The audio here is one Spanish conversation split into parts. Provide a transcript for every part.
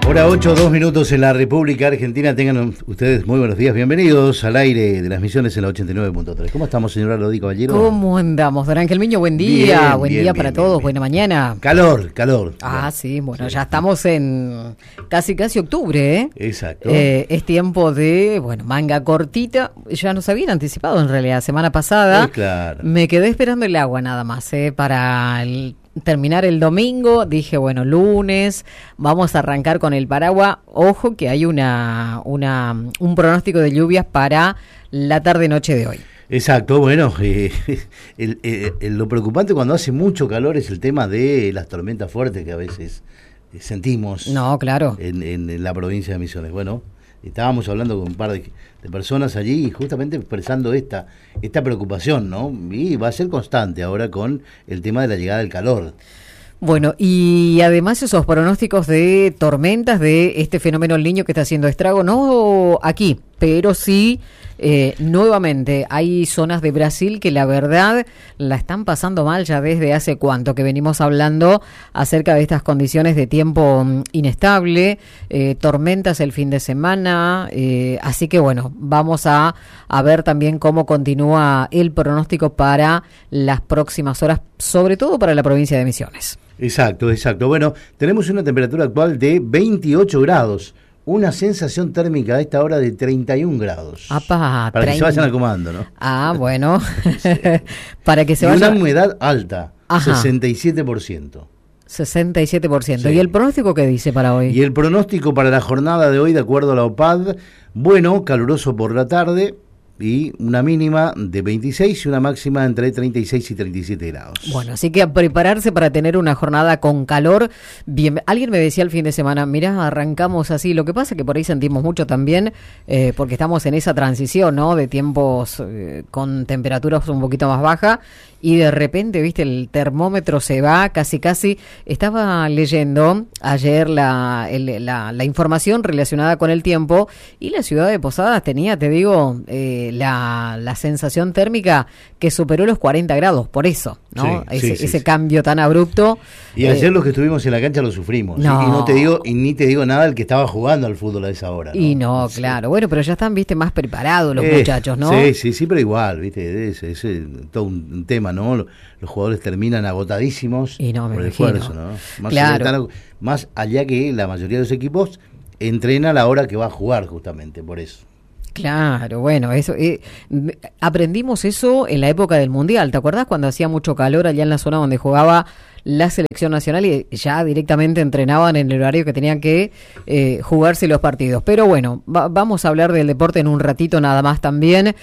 Hora 8, 2 minutos en la República Argentina. Tengan ustedes muy buenos días. Bienvenidos al aire de las Misiones en la 89.3. ¿Cómo estamos, señora Lodi Caballero? ¿Cómo andamos, don Ángel Miño? Buen día. Buen día para todos. Buena mañana. Calor. Ah, sí. Bueno, ya estamos en casi octubre, ¿eh? Exacto. Es tiempo de, manga cortita. Ya nos habían anticipado, en realidad, semana pasada. Claro. Me quedé esperando el agua nada más, para terminar el domingo. Dije, lunes vamos a arrancar con el paraguas. Ojo que hay un pronóstico de lluvias para la tarde-noche de hoy. Exacto, lo preocupante cuando hace mucho calor es el tema de las tormentas fuertes que a veces sentimos. No, claro. En la provincia de Misiones. Estábamos hablando con un par de personas allí y justamente expresando esta preocupación, ¿no? Y va a ser constante ahora con el tema de la llegada del calor. Bueno, y además esos pronósticos de tormentas, de este fenómeno El Niño que está haciendo estrago, no aquí, pero sí nuevamente hay zonas de Brasil que la verdad la están pasando mal ya desde hace cuánto que venimos hablando acerca de estas condiciones de tiempo inestable, tormentas el fin de semana, así que vamos a ver también cómo continúa el pronóstico para las próximas horas, sobre todo para la provincia de Misiones. Exacto. Bueno, tenemos una temperatura actual de 28 grados. Una sensación térmica a esta hora de 31 grados. Para que se vayan acomodando, ¿no? Ah, bueno. Sí. Para que se vayan. Una humedad alta, ajá. 67%. 67%. Sí. ¿Y el pronóstico qué dice para hoy? Y el pronóstico para la jornada de hoy, de acuerdo a la OPAD, caluroso por la tarde, y una mínima de 26 y una máxima entre 36 y 37 grados. Bueno, así que a prepararse para tener una jornada con calor. Bien, alguien me decía el fin de semana, mirá, arrancamos así. Lo que pasa es que por ahí sentimos mucho también, porque estamos en esa transición, ¿no? De tiempos con temperaturas un poquito más bajas, y de repente, viste, el termómetro se va casi. Estaba leyendo ayer la información relacionada con el tiempo, y la ciudad de Posadas tenía, te digo, la sensación térmica que superó los 40 grados, por eso, ¿no? Sí, ese cambio tan abrupto. Y ayer los que estuvimos en la cancha lo sufrimos. No. Y ni te digo nada el que estaba jugando al fútbol a esa hora, ¿no? Y no, claro. Bueno, pero ya están, viste, más preparados los muchachos, ¿no? Sí, pero igual, viste, es todo un tema, ¿no? Los jugadores terminan agotadísimos por el esfuerzo, ¿no? Más allá que la mayoría de los equipos entrena a la hora que va a jugar, justamente, por eso. Claro, eso aprendimos eso en la época del Mundial. ¿Te acordás cuando hacía mucho calor allá en la zona donde jugaba la selección nacional y ya directamente entrenaban en el horario que tenían que jugarse los partidos? Pero vamos a hablar del deporte en un ratito nada más también,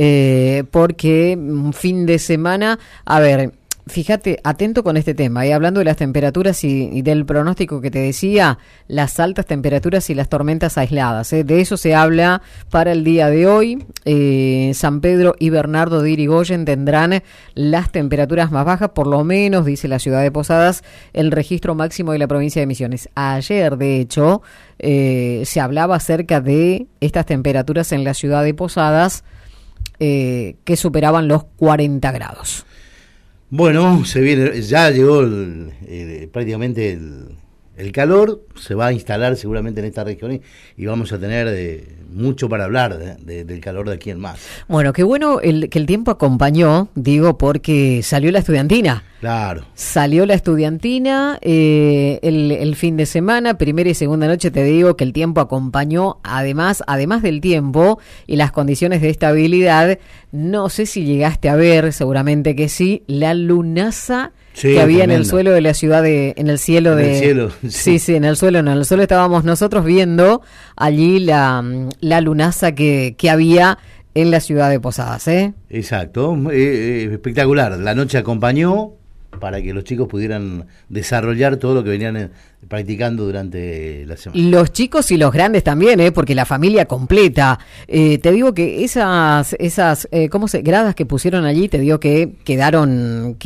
porque un fin de semana, fíjate, atento con este tema, hablando de las temperaturas y del pronóstico que te decía, las altas temperaturas y las tormentas aisladas, de eso se habla para el día de hoy. San Pedro y Bernardo de Irigoyen tendrán las temperaturas más bajas, por lo menos, dice la ciudad de Posadas, el registro máximo de la provincia de Misiones. Ayer, de hecho, se hablaba acerca de estas temperaturas en la ciudad de Posadas, que superaban los 40 grados. Bueno, ya llegó prácticamente el calor, se va a instalar seguramente en esta región y vamos a tener mucho para hablar del calor de aquí en más. Bueno, qué bueno que el tiempo acompañó, digo, porque salió la estudiantina. Claro. Salió la estudiantina el fin de semana, primera y segunda noche, te digo que el tiempo acompañó, además del tiempo y las condiciones de estabilidad. No sé si llegaste a ver, seguramente que sí, la lunaza que había en el suelo de la ciudad, en el cielo. Sí, en el suelo estábamos nosotros viendo allí la lunaza que había en la ciudad de Posadas, Exacto, espectacular. La noche acompañó para que los chicos pudieran desarrollar todo lo que venían practicando durante la semana. Los chicos y los grandes también, porque la familia completa. Te digo que esas gradas que pusieron allí, te digo que quedaron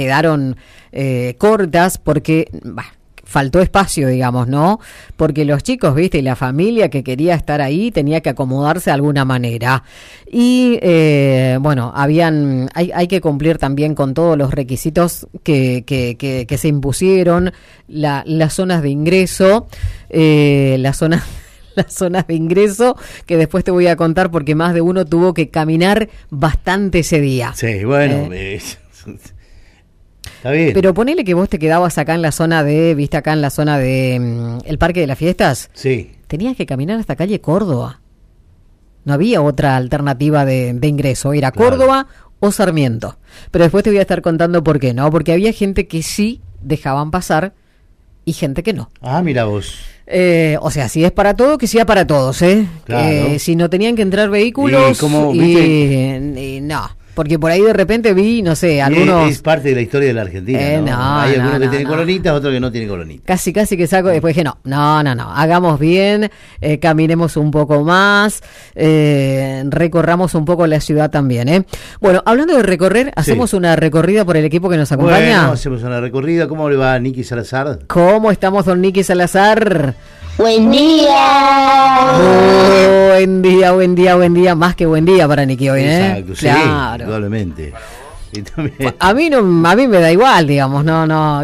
cortas porque faltó espacio, digamos, ¿no? Porque los chicos, viste, y la familia que quería estar ahí tenía que acomodarse de alguna manera. Y, hay que cumplir también con todos los requisitos que se impusieron, las zonas de ingreso. las zonas las zonas de ingreso, que después te voy a contar porque más de uno tuvo que caminar bastante ese día. Sí, bueno, está bien. Pero ponele que vos te quedabas acá en la zona de, viste acá en la zona de el Parque de las Fiestas. Sí. Tenías que caminar hasta calle Córdoba. No había otra alternativa de ingreso, era Claro. Córdoba o Sarmiento. Pero después te voy a estar contando por qué, ¿no? Porque había gente que sí dejaban pasar y gente que no. Ah, mira vos. O sea, si es para todo, que sea para todos, ¿eh? Claro. Si no tenían que entrar vehículos, ¿Cómo, y no. Porque por ahí de repente vi, no sé, algunos... Es parte de la historia de la Argentina, ¿no? No, Hay algunos que tienen no. colonitas, otros que no tienen colonitas. Casi que saco, después dije, no, hagamos bien, caminemos un poco más, recorramos un poco la ciudad también, ¿eh? Bueno, hablando de recorrer, hacemos una recorrida por el equipo que nos acompaña. Bueno, hacemos una recorrida. ¿Cómo le va a Nicky Salazar? ¿Cómo estamos, don Nicky Salazar? Buen día. Buen día, más que buen día para Nicky hoy, ¿eh? Exacto, sí, Claro. indudablemente. Y también... A mí me da igual, digamos, no,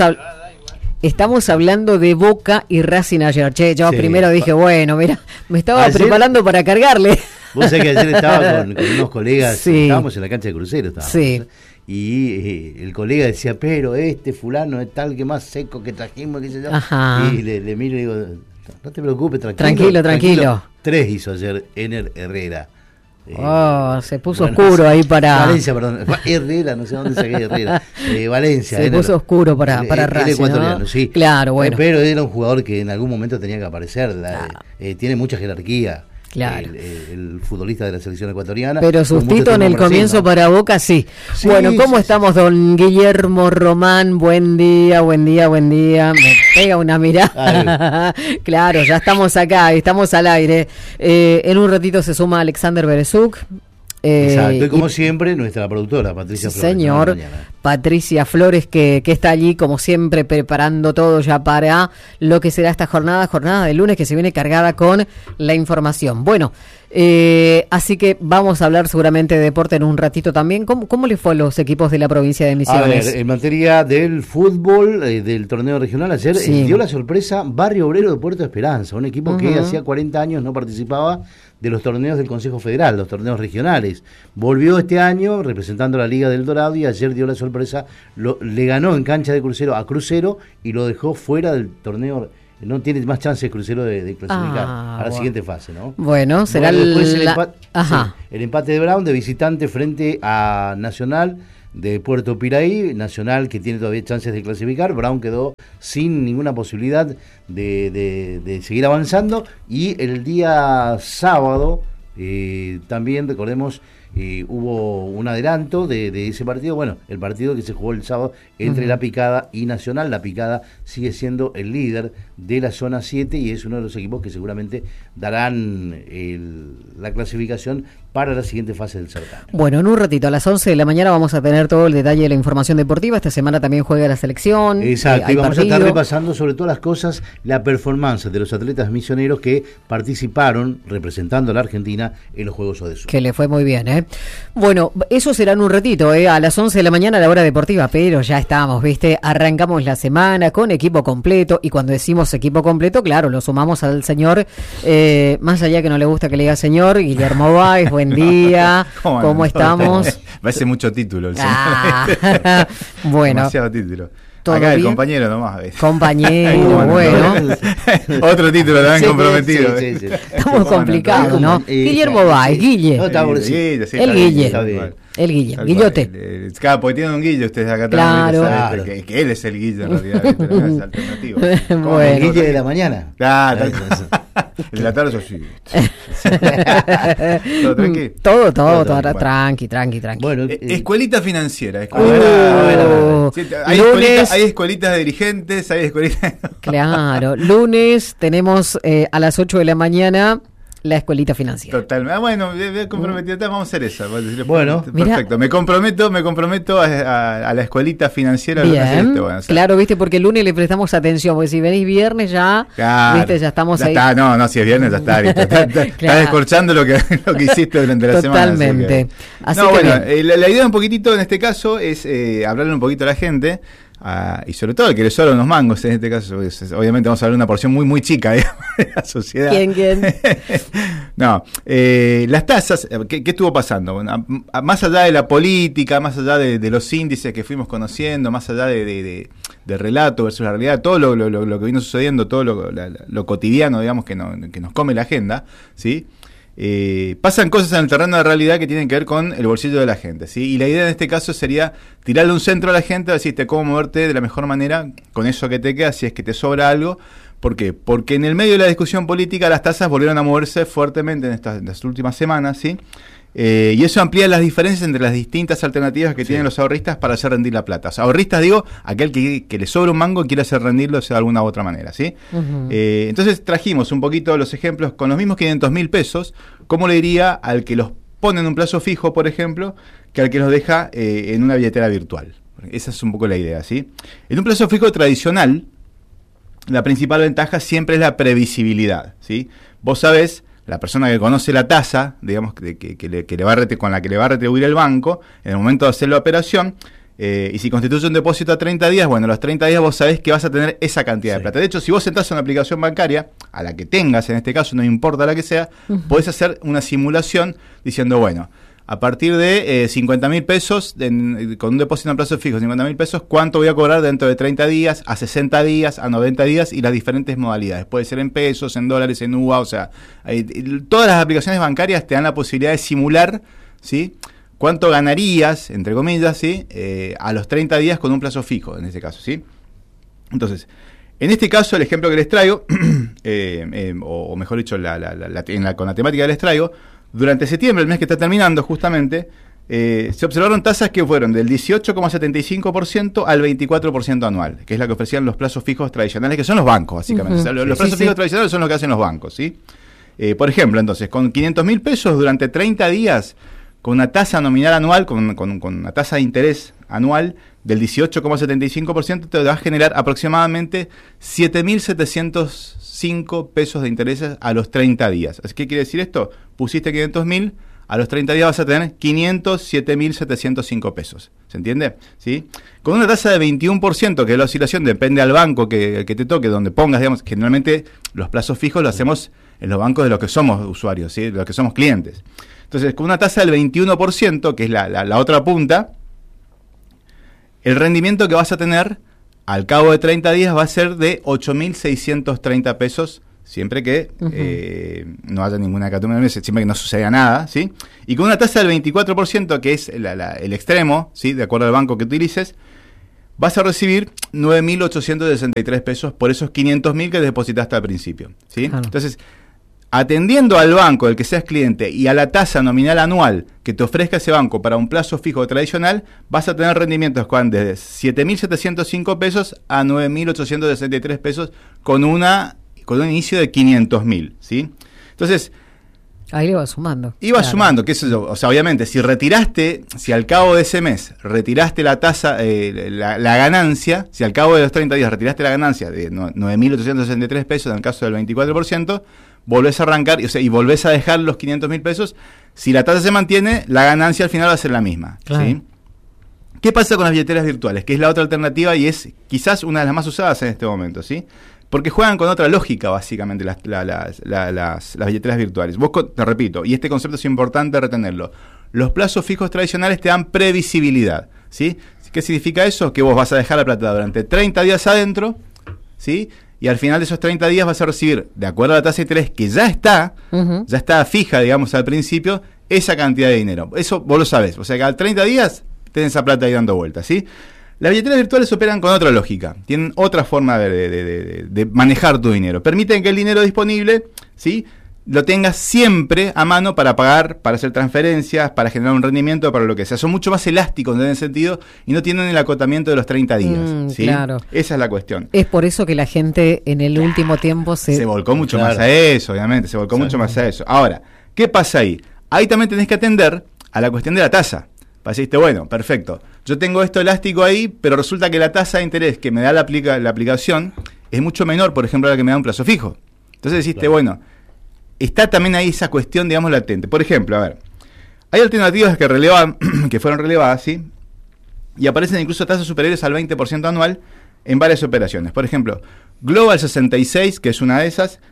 estamos hablando de Boca y Racing ayer. Che, yo Sí. primero dije, bueno, mira, me estaba Ayer- preparando para cargarle. Vos sabés que ayer estaba con unos colegas, Sí. estábamos en la cancha de Crucero, estábamos, Sí. y el colega decía, pero este fulano es tal que más seco que trajimos, qué sé yo. Ajá. Y le miro y digo, no te preocupes, tranquilo. Tranquilo. 3 hizo ayer Ener Herrera. Se puso oscuro ahí para... Valencia, perdón. Herrera, no sé dónde saqué Herrera. Valencia. Se puso oscuro para el Racing, ecuatoriano, ¿no? sí. Claro, bueno. Pero era un jugador que en algún momento tenía que aparecer. Tiene mucha jerarquía. Claro. El futbolista de la selección ecuatoriana. Pero con mucho sustito en tiempo el comienzo encima. para Boca, sí. Sí, Bueno, ¿cómo sí, estamos, don Guillermo Román? Buen día. Me pega una mirada. Claro, ya estamos acá, estamos al aire. En un ratito se suma Alexander Berezuk. Exacto, y como siempre, nuestra productora, Patricia Sí, Flores. señor, ¿no? Mañana. Patricia Flores, que está allí, como siempre, preparando todo ya para lo que será esta jornada de lunes, que se viene cargada con la información. Bueno, así que vamos a hablar seguramente de deporte en un ratito también. ¿Cómo le fue a los equipos de la provincia de A Misiones? ver, en materia del fútbol, del torneo regional, ayer Sí. dio la sorpresa Barrio Obrero de Puerto Esperanza, un equipo que Ujú. hacía 40 años no participaba de los torneos del Consejo Federal, los torneos regionales. Volvió este año representando a la Liga del Dorado y ayer dio la sorpresa, le ganó en cancha de Crucero a Crucero y lo dejó fuera del torneo. No tiene más chances Crucero de clasificar a la bueno. siguiente fase, ¿no? Bueno, será Bueno, después el, la... empate, Ajá. sí, el empate de Brown de visitante frente a Nacional de Puerto Piraí, Nacional que tiene todavía chances de clasificar, Brown quedó sin ninguna posibilidad de seguir avanzando y el día sábado también recordemos hubo un adelanto de ese partido, bueno, el partido que se jugó el sábado entre La Picada y Nacional. La Picada sigue siendo el líder de la zona 7 y es uno de los equipos que seguramente darán la clasificación para la siguiente fase del certamen. Bueno, en un ratito, a las 11 de la mañana vamos a tener todo el detalle de la información deportiva. Esta semana también juega la selección. Exacto, hay y vamos a partido. estar repasando sobre todas las cosas la performance de los atletas misioneros que participaron representando a la Argentina en los Juegos Odesur. Que le fue muy bien, ¿eh? Bueno, eso será en un ratito, a las 11 de la mañana a la hora deportiva, pero ya estamos, ¿viste? Arrancamos la semana con equipo completo y cuando decimos equipo completo, claro, lo sumamos al señor, más allá que no le gusta que le diga señor, Guillermo Báez, buen día, ¿cómo estamos? Parece mucho título el señor. Bueno. Demasiado título. ¿Todo Acá el bien? compañero nomás. Compañero, bueno. Otro título también Sí, comprometido. sí. Estamos complicados, ¿no? Guillermo Báez, Guille. No, está por decir. Guille, sí, El está bien, Guille. está bien. El Guille, Tal Guillote. cual. Claro, porque tienen un Guille ustedes acá Claro. también. ¿Viste? Que él es el Guille en realidad. ¿Viste? No es alternativo. Bueno. El Guille de la mañana. Claro, el de la tarde yo sí. Todo tranqui. Todo, Bueno. tranqui. Bueno, Escuelita financiera. A ver. Sí, Lunes. hay escuelitas de dirigentes, hay escuelitas... Claro, lunes tenemos a las 8 de la mañana la escuelita financiera. Totalmente. Bueno, comprometido. Vamos a hacer eso. Bueno. Perfecto. Me comprometo a la escuelita financiera. Bien, Bueno, o sea, claro, viste, porque el lunes le prestamos atención, porque si venís viernes ya, claro, viste, ya estamos ya ahí. Está, no, si es viernes ya está listo. Está Claro. descorchando lo que hiciste durante la Totalmente. semana. Así No, que bueno, bien. la idea un poquitito en este caso es hablarle un poquito a la gente y sobre todo el que le sobran unos mangos, en este caso, obviamente vamos a hablar de una porción muy, muy chica, digamos, de la sociedad. ¿Quién? No, las tasas, ¿qué estuvo pasando? Bueno, más allá de la política, más allá de los índices que fuimos conociendo, más allá del relato versus la realidad, todo lo que vino sucediendo, todo lo cotidiano, digamos, que nos come la agenda, ¿sí? Pasan cosas en el terreno de realidad que tienen que ver con el bolsillo de la gente, ¿sí? Y la idea en este caso sería tirarle un centro a la gente, decirte cómo moverte de la mejor manera con eso que te queda, si es que te sobra algo. ¿Por qué? Porque en el medio de la discusión política las tasas volvieron a moverse fuertemente en estas últimas semanas, ¿sí? Y eso amplía las diferencias entre las distintas alternativas que tienen los ahorristas para hacer rendir la plata. O sea, ahorristas, digo, aquel que le sobra un mango y quiere hacer rendirlo de alguna u otra manera, ¿sí? Entonces trajimos un poquito los ejemplos con los mismos 500.000 pesos, cómo le diría al que los pone en un plazo fijo, por ejemplo, que al que los deja en una billetera virtual. Esa es un poco la idea, ¿sí? En un plazo fijo tradicional, la principal ventaja siempre es la previsibilidad, ¿sí? Vos sabés, la persona que conoce la tasa, digamos, con la que le va a retribuir el banco, en el momento de hacer la operación, y si constituye un depósito a 30 días, bueno, a los 30 días vos sabés que vas a tener esa cantidad de plata. De hecho, si vos entras a una aplicación bancaria, a la que tengas, en este caso, no importa la que sea, podés hacer una simulación diciendo, bueno, a partir de 50.000 pesos, con un depósito en plazo fijo, 50.000 pesos, ¿cuánto voy a cobrar dentro de 30 días, a 60 días, a 90 días y las diferentes modalidades? Puede ser en pesos, en dólares, en UVA, o sea, todas las aplicaciones bancarias te dan la posibilidad de simular, ¿sí?, cuánto ganarías, entre comillas, ¿sí?, a los 30 días con un plazo fijo, en este caso, ¿sí? Entonces, en este caso, el ejemplo que les traigo, o mejor dicho, con la temática que les traigo, durante septiembre, el mes que está terminando justamente, se observaron tasas que fueron del 18,75% al 24% anual, que es la que ofrecían los plazos fijos tradicionales, que son los bancos, básicamente. O sea, los plazos fijos tradicionales son los que hacen los bancos, ¿sí? Por ejemplo, entonces, con 500.000 pesos durante 30 días, con una tasa nominal anual, con una tasa de interés anual del 18,75%, te va a generar aproximadamente 7.705 pesos de intereses a los 30 días. ¿Qué quiere decir esto? Pusiste 500.000, a los 30 días vas a tener 507.705 pesos. ¿Se entiende? ¿Sí? Con una tasa de 21%, que es la oscilación, depende al banco que te toque, donde pongas, digamos, generalmente los plazos fijos los hacemos en los bancos de los que somos usuarios, ¿sí?, de los que somos clientes. Entonces, con una tasa del 21%, que es la otra punta, el rendimiento que vas a tener al cabo de 30 días va a ser de 8.630 pesos, siempre que no haya ninguna hecatombe, siempre que no suceda nada, ¿sí? Y con una tasa del 24%, que es el extremo, ¿sí?, de acuerdo al banco que utilices, vas a recibir 9.863 pesos por esos 500.000 que depositaste al principio, ¿sí? Claro. Entonces, atendiendo al banco del que seas cliente y a la tasa nominal anual que te ofrezca ese banco para un plazo fijo tradicional, vas a tener rendimientos desde 7.705 pesos a 9.863 pesos con un inicio de 500.000, ¿sí? Entonces, ahí le va sumando. Iba sumando, qué sé yo. O sea, obviamente, si al cabo de ese mes retiraste la tasa, la ganancia, si al cabo de los 30 días retiraste la ganancia de 9.863 pesos, en el caso del 24%, volvés a arrancar, y volvés a dejar los 500.000 pesos. Si la tasa se mantiene, la ganancia al final va a ser la misma. Claro. ¿Sí? ¿Qué pasa con las billeteras virtuales? Que es la otra alternativa y es quizás una de las más usadas en este momento, ¿sí? Porque juegan con otra lógica, básicamente, las billeteras virtuales. Te repito, y este concepto es importante retenerlo. Los plazos fijos tradicionales te dan previsibilidad, ¿sí? ¿Qué significa eso? Que vos vas a dejar la plata durante 30 días adentro, ¿sí? Y al final de esos 30 días vas a recibir, de acuerdo a la tasa de interés que ya está fija, digamos, al principio, esa cantidad de dinero. Eso vos lo sabés. O sea que a 30 días tenés esa plata ahí dando vueltas, ¿sí? Las billeteras virtuales operan con otra lógica, tienen otra forma de manejar tu dinero. Permiten que el dinero disponible, ¿sí?, lo tengas siempre a mano para pagar, para hacer transferencias, para generar un rendimiento, para lo que sea. Son mucho más elásticos en ese sentido y no tienen el acotamiento de los 30 días. ¿Sí? Claro. Esa es la cuestión. Es por eso que la gente en el último tiempo se volcó mucho más a eso, obviamente, mucho más a eso. Ahora, ¿qué pasa ahí? Ahí también tenés que atender a la cuestión de la tasa. Deciste, bueno, perfecto, yo tengo esto elástico ahí, pero resulta que la tasa de interés que me da la aplicación es mucho menor, por ejemplo, a la que me da un plazo fijo. Entonces deciste, bueno, está también ahí esa cuestión, digamos, latente. Por ejemplo, a ver, hay alternativas que fueron relevadas, ¿sí? y aparecen incluso tasas superiores al 20% anual en varias operaciones. Por ejemplo, Global 66, que es una de esas,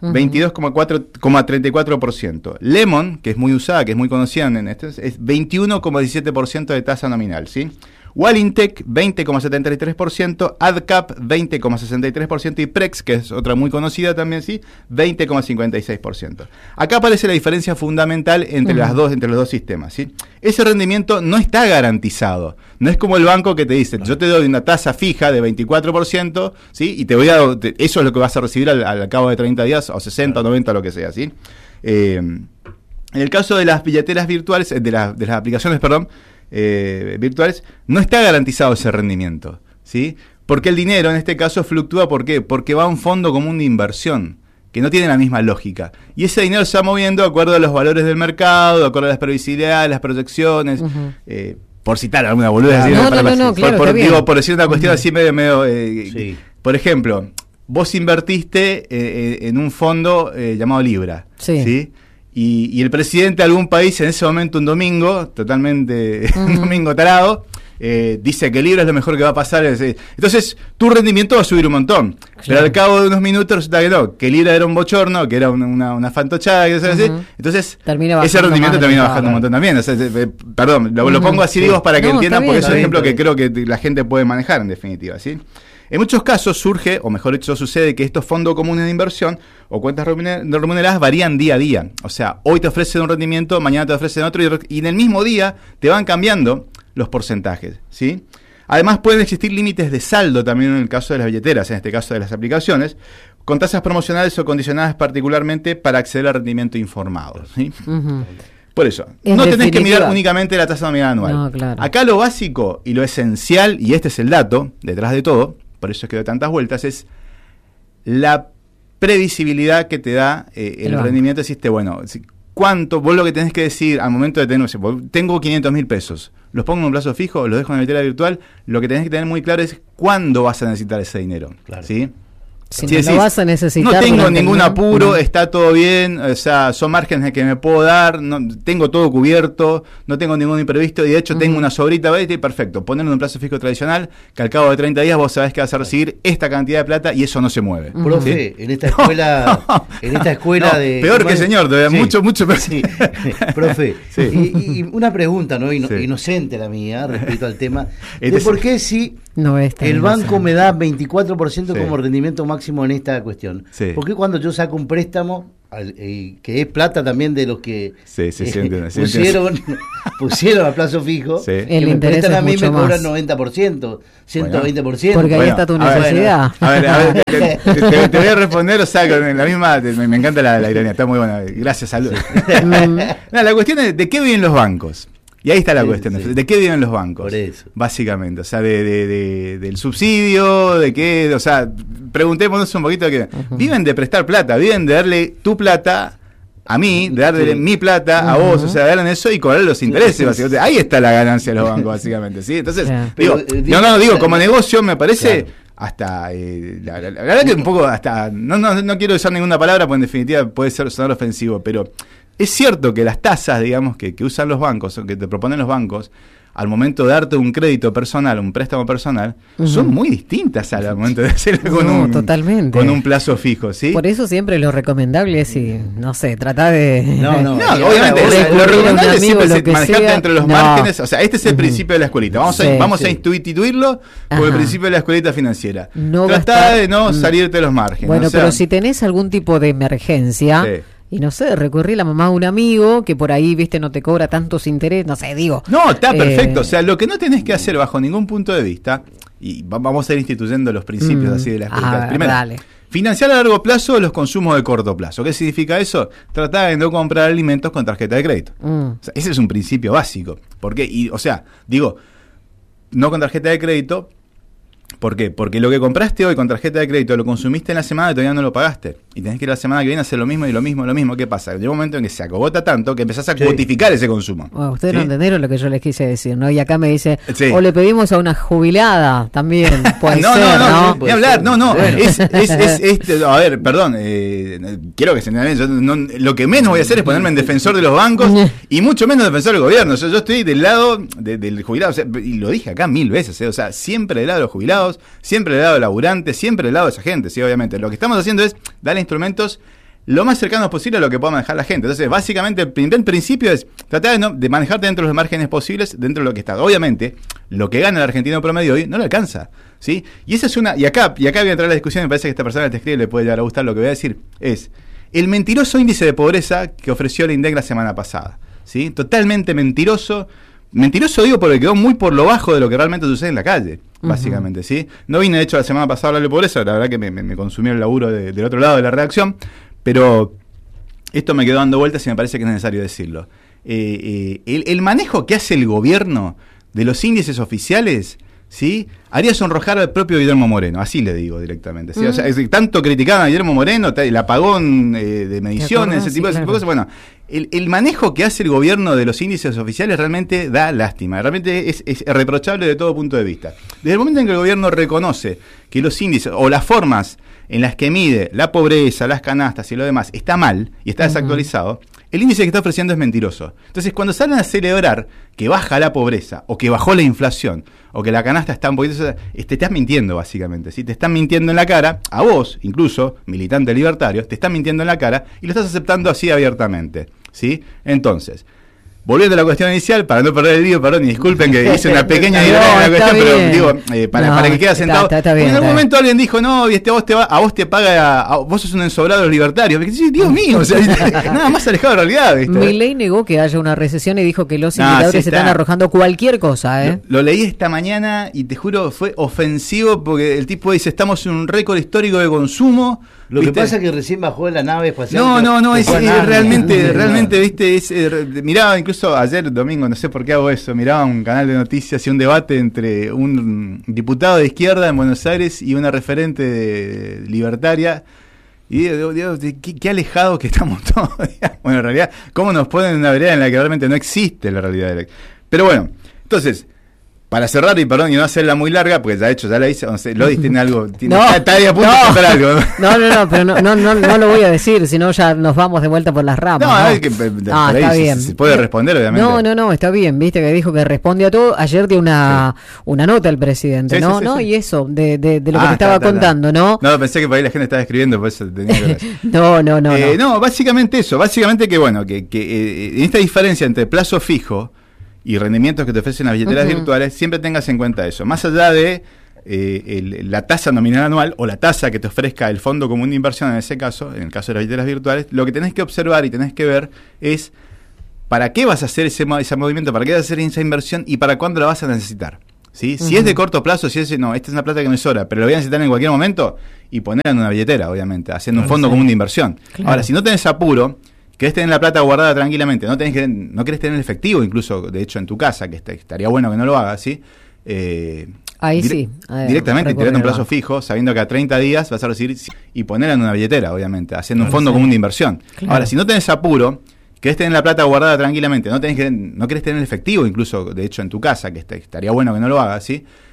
22,34%. Lemon, que es muy usada, que es muy conocida en este, es 21,17% de tasa nominal, ¿sí? Wallintech 20,73%, AdCap 20,63% y Prex, que es otra muy conocida también, sí, 20,56%. Acá aparece la diferencia fundamental entre los dos sistemas, ¿sí? Ese rendimiento no está garantizado. No es como el banco que te dice, yo te doy una tasa fija de 24%, ¿sí? Y te voy a eso es lo que vas a recibir al cabo de 30 días o 60 o 90, lo que sea, ¿sí? En el caso de las billeteras virtuales, de las aplicaciones, virtuales, no está garantizado ese rendimiento, ¿sí? Porque el dinero en este caso fluctúa, ¿por qué? Porque va a un fondo común de inversión que no tiene la misma lógica, y ese dinero se va moviendo de acuerdo a los valores del mercado, de acuerdo a las previsibilidades, las proyecciones, por citar alguna boludez, claro, por decir una cuestión así medio sí. Por ejemplo, vos invertiste en un fondo llamado Libra, ¿sí? Y el presidente de algún país en ese momento, un domingo, totalmente un domingo tarado, dice que Libra es lo mejor que va a pasar. Entonces, tu rendimiento va a subir un montón. Claro. Pero al cabo de unos minutos resulta que no, que Libra era un bochorno, que era una fantochada, que así. Entonces, ese rendimiento termina bajando un montón también. O sea, perdón, lo pongo así, digo, para que entiendan, porque es un ejemplo que creo que la gente puede manejar en definitiva, ¿sí? En muchos casos surge, o mejor dicho, sucede que estos fondos comunes de inversión o cuentas remuneradas varían día a día. O sea, hoy te ofrecen un rendimiento, mañana te ofrecen otro, y en el mismo día te van cambiando los porcentajes, ¿sí? Además, pueden existir límites de saldo también en el caso de las billeteras, en este caso de las aplicaciones, con tasas promocionales o condicionadas particularmente para acceder al rendimiento informado, ¿sí? Por eso, no tenés que mirar únicamente la tasa nominal anual. No, claro. Acá lo básico y lo esencial, y este es el dato detrás de todo, por eso es que doy tantas vueltas, es la previsibilidad que te da el rendimiento. Deciste, bueno, ¿cuánto? Vos lo que tenés que decir al momento de tener, tengo 500.000 pesos, los pongo en un plazo fijo, los dejo en la billetera virtual, lo que tenés que tener muy claro es cuándo vas a necesitar ese dinero, claro. ¿Sí? Si no decís, vas a necesitar, no tengo ningún apuro, está todo bien, o sea, son márgenes que me puedo dar, no, tengo todo cubierto, no tengo ningún imprevisto, y de hecho tengo una sobrita, perfecto, ponerlo en un plazo fijo tradicional, que al cabo de 30 días vos sabés que vas a recibir esta cantidad de plata y eso no se mueve. Profe, ¿sí? en esta escuela de... Peor que señor, todavía, mucho peor. Sí. Profe, y una pregunta, ¿no? Inocente la mía, respecto al tema, de por qué si el banco me da 24% como rendimiento máximo en esta cuestión. Sí. Porque cuando yo saco un préstamo, que es plata también de los que pusieron a plazo fijo, que me prestan a mí me cobran 90%, 120%. Porque ahí está tu necesidad. A ver, te voy a responder, o sea, con la misma, me encanta la ironía, está muy buena. Gracias, salud. La cuestión es, ¿de qué viven los bancos? Y ahí está la cuestión, ¿de qué viven los bancos? Por eso. Básicamente, o sea, del subsidio, de qué, o sea, preguntémonos un poquito que viven de prestar plata, viven de darle tu plata a mí, de darle mi plata a vos, o sea, de darle eso y cobrar los intereses, básicamente. Ahí está la ganancia de los bancos, básicamente, ¿sí? Entonces, digo, como negocio me parece... Claro. Hasta, la verdad que un poco, hasta, no quiero usar ninguna palabra, porque en definitiva puede sonar ofensivo, pero es cierto que las tasas, digamos, que usan los bancos, que te proponen los bancos, al momento de darte un crédito personal, un préstamo personal, son muy distintas al momento de hacerlo con un plazo fijo, ¿sí? Por eso siempre lo recomendable es, no sé, tratar de... obviamente, lo recomendable siempre es manejarte entre los márgenes, o sea, este es el principio de la escuelita, vamos a instituirlo por el principio de la escuelita financiera. Tratá de no salirte de los márgenes. Bueno, pero si tenés algún tipo de emergencia... Sí. Y no sé, recurrí a la mamá de un amigo que por ahí, viste, no te cobra tantos intereses, no sé, digo. No, está perfecto. O sea, lo que no tenés que hacer bajo ningún punto de vista, y vamos a ir instituyendo los principios así de las políticas. Primero, financiar a largo plazo los consumos de corto plazo. ¿Qué significa eso? Tratar de no comprar alimentos con tarjeta de crédito. O sea, ese es un principio básico. ¿Por qué? No con tarjeta de crédito. ¿Por qué? Porque lo que compraste hoy con tarjeta de crédito lo consumiste en la semana y todavía no lo pagaste. y tenés que ir la semana que viene a hacer lo mismo y lo mismo. ¿Qué pasa? Llega un momento en que se acogota tanto que empezás a cuotificar ese consumo. Bueno, ustedes ¿sí? no entendieron lo que yo les quise decir, ¿no? Y acá me dice, Sí. o le pedimos a una jubilada también, puede no, ser, no, ¿no? ni hablar, no. Bueno. A ver, perdón, quiero que se entienda bien. Yo lo que menos voy a hacer es ponerme en defensor de los bancos y mucho menos defensor del gobierno. Yo estoy del lado del jubilado, o sea, y lo dije acá 1000 veces, o sea, siempre del lado de los jubilados, siempre del lado del laburante, siempre del lado de esa gente, sí, obviamente. Lo que estamos haciendo es darle instrumentos lo más cercanos posible a lo que pueda manejar la gente. Entonces, básicamente, el primer principio es tratar de manejarte dentro de los márgenes posibles, dentro de lo que está. Obviamente, lo que gana el argentino promedio hoy no le alcanza, ¿sí? Y esa es y acá voy a entrar a la discusión, me parece que esta persona que te escribe le puede llegar a gustar lo que voy a decir, es el mentiroso índice de pobreza que ofreció el INDEC la semana pasada, ¿sí? Totalmente mentiroso. Mentiroso digo porque quedó muy por lo bajo de lo que realmente sucede en la calle, básicamente, ¿sí? No vine, de hecho, la semana pasada a hablar de pobreza, la verdad que me consumió el laburo del otro lado de la redacción, pero esto me quedó dando vueltas y me parece que es necesario decirlo. El manejo que hace el gobierno de los índices oficiales, ¿sí? Haría sonrojar al propio Guillermo Moreno, así le digo directamente, ¿sí? O sea, tanto criticaban a Guillermo Moreno, el apagón de mediciones, ese tipo de cosas. Bueno, el manejo que hace el gobierno de los índices oficiales realmente da lástima, realmente es reprochable de todo punto de vista. Desde el momento en que el gobierno reconoce que los índices o las formas en las que mide la pobreza, las canastas y lo demás está mal y está desactualizado, el índice que está ofreciendo es mentiroso. Entonces, cuando salen a celebrar que baja la pobreza o que bajó la inflación o que la canasta está un poquito... te estás mintiendo, básicamente, ¿sí? Te están mintiendo en la cara, a vos, incluso, militante libertario, te están mintiendo en la cara y lo estás aceptando así abiertamente, ¿sí? Entonces, volviendo a la cuestión inicial, para no perder el lío, perdón, y disculpen que hice una pequeña idea en la cuestión, pero digo, para que quede sentado. Está bien, en algún momento alguien dijo, no, a vos te paga, vos sos un ensobrado de los libertarios. Dios mío, o sea, nada más alejado de la realidad, ¿viste? Milei negó que haya una recesión y dijo que los indicadores se están arrojando cualquier cosa, ¿eh? Lo leí esta mañana y te juro, fue ofensivo porque el tipo dice, estamos en un récord histórico de consumo. Lo ¿viste? que pasa es que recién bajó la nave espacial. No, es realmente, viste, miraba incluso ayer domingo, no sé por qué hago eso, miraba un canal de noticias y un debate entre un diputado de izquierda en Buenos Aires y una referente libertaria, y digo, qué alejados que estamos todos. Bueno, en realidad, cómo nos ponen en una vereda en la que realmente no existe la realidad. Pero bueno, entonces, para cerrar, y perdón, y no hacerla muy larga, porque ya la hice, no sé, Lodis tiene algo, está ahí a punto de contar algo. No, pero no lo voy a decir, si no ya nos vamos de vuelta por las ramas. No, es que por ahí está bien. se puede responder, obviamente. No, está bien, viste que dijo que responde a todo. Ayer dio una nota el presidente, Sí, ¿no? sí. Y eso, de lo que te estaba contando, ¿no? No, pensé que por ahí la gente estaba escribiendo, por eso tenía que ver. No. No, básicamente eso, básicamente que bueno, que en esta diferencia entre plazo fijo y rendimientos que te ofrecen las billeteras virtuales, siempre tengas en cuenta eso. Más allá de la tasa nominal anual o la tasa que te ofrezca el Fondo Común de Inversión en ese caso, en el caso de las billeteras virtuales, lo que tenés que observar y tenés que ver es para qué vas a hacer ese movimiento, para qué vas a hacer esa inversión y para cuándo la vas a necesitar. ¿Sí? Si es de corto plazo, si es, no, esta es una plata que me sobra, pero lo voy a necesitar en cualquier momento, y ponerla en una billetera, obviamente, haciendo un fondo común de inversión. Claro. Ahora, si no tenés apuro, querés tener la plata guardada tranquilamente, no querés tener el efectivo, incluso, de hecho, en tu casa, que estaría bueno que no lo hagas, ¿sí? Ahí sí. Directamente, tirando un plazo fijo, sabiendo que a 30 días vas a recibir, y ponerla en una billetera, obviamente, haciendo un fondo común de inversión. Claro. Ahora, si no tenés apuro, querés tener la plata guardada tranquilamente, no querés tener el efectivo, incluso, de hecho, en tu casa, que estaría bueno que no lo hagas, ¿sí?